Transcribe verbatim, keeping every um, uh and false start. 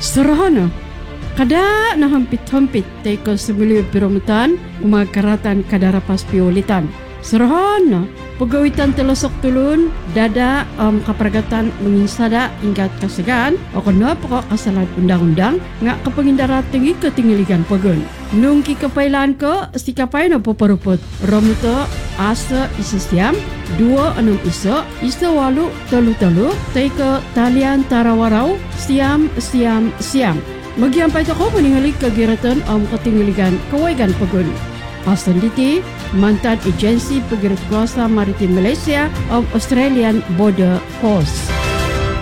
Serahana, kada na hampit-hampit teko semuli piromutan umakaratan kadara pas piulitan. Serahana, pagawitan telosok tulun, dada um, kaperagatan menginsada ingat kasagan, o kano poko kasalan undang-undang, nga kapangindara tinggi ketinggiligan pagun. Nung kikapailan ko, si kapay na paparupot. Romuto, asa isa siyam, dua anam iso, isa walu talu-talu, teko talian tarawaraw, siyam, siyam, siyam. Magyampay ako maningalik kagiratan ang katinggiligan kawaigan pagun. Pasan diti, mantan agensi Pagirut Kuasa Maritim Malaysia of Australian Border Force.